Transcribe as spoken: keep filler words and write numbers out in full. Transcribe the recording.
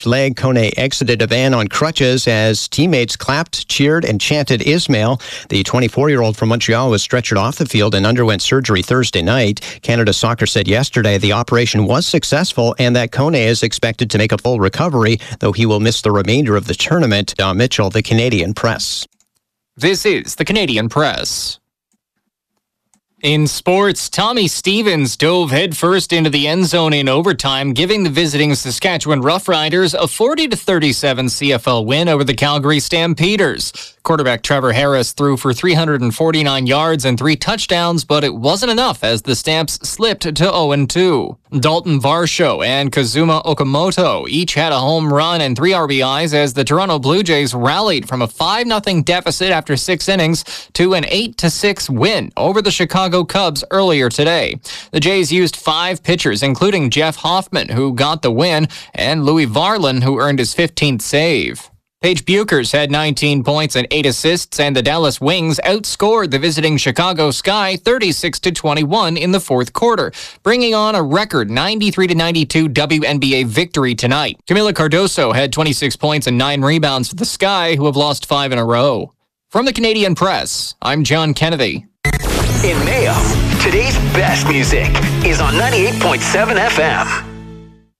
leg. Kone exited a van on crutches as teammates clapped, cheered, and chanted Ismail. The twenty-four-year-old from Montreal was stretchered off the field and underwent surgery Thursday night. Canada Soccer said yesterday the operation was successful and that Kone is expected to make a full recovery, though he will miss the remainder of the tournament. Don Mitchell, the Canadian Press. This is the Canadian Press. In sports, Tommy Stevens dove headfirst into the end zone in overtime, giving the visiting Saskatchewan Roughriders a forty to thirty-seven C F L win over the Calgary Stampeders. Quarterback Trevor Harris threw for three hundred forty-nine yards and three touchdowns, but it wasn't enough as the Stamps slipped to oh and two. Dalton Varsho and Kazuma Okamoto each had a home run and three R B Is as the Toronto Blue Jays rallied from a five nothing deficit after six innings to an eight to six win over the Chicago Cubs earlier today. The Jays used five pitchers, including Jeff Hoffman, who got the win, and Louis Varlin, who earned his fifteenth save. Paige Buchers had nineteen points and eight assists, and the Dallas Wings outscored the visiting Chicago Sky thirty-six to twenty-one in the fourth quarter, bringing on a record ninety-three to ninety-two W N B A victory tonight. Camila Cardoso had twenty-six points and nine rebounds for the Sky, who have lost five in a row. From the Canadian Press, I'm John Kennedy. In Mayo, today's best music is on ninety-eight point seven F M.